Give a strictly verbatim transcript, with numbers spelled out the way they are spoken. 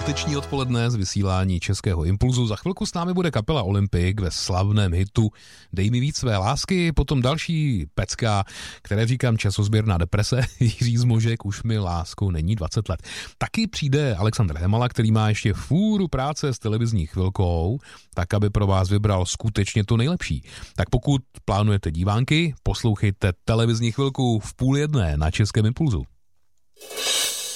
Páteční odpoledne z vysílání Českého impulzu. Za chvilku s námi bude kapela Olympik ve slavném hitu Dej mi víc své lásky, potom další pecka, které říkám časozběrná deprese, Jiří Zmožek, už mi láskou není dvacet let. Taky přijde Alexandr Hemala, který má ještě fůru práce s televizní chvilkou, tak aby pro vás vybral skutečně to nejlepší. Tak pokud plánujete dívánky, poslouchejte televizní chvilku v půl jedné na Českém impulzu.